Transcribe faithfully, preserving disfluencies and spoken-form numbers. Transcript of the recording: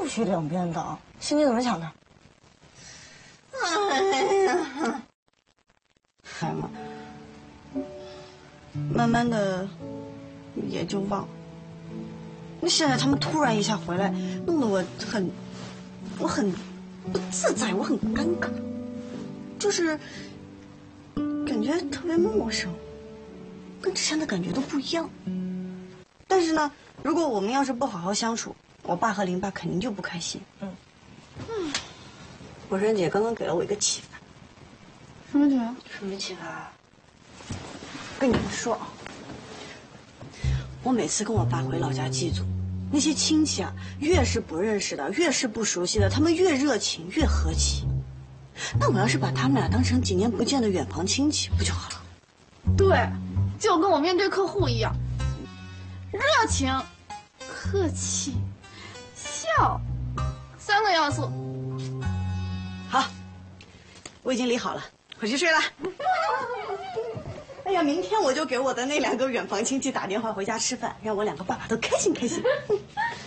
不许两边倒，心里怎么想的？ 哎呀，海嘛，慢慢的也就忘了。那现在他们突然一下回来，弄得我很，我很不自在，我很尴尬，就是感觉特别陌生，跟之前的感觉都不一样。但是呢，如果我们要是不好好相处，我爸和林爸肯定就不开心。嗯，嗯，火山姐刚刚给了我一个启发。什么启发？什么启发？跟你们说啊，我每次跟我爸回老家祭祖，那些亲戚啊，越是不认识的，越是不熟悉的，他们越热情，越和气。那我要是把他们俩当成几年不见的远房亲戚，不就好了？ 对，就跟我面对客户一样，热情、客气、笑，三个要素。 好，我已经理好了，回去睡了。哎呀，明天我就给我的那两个远房亲戚打电话回家吃饭，让我两个爸爸都开心开心。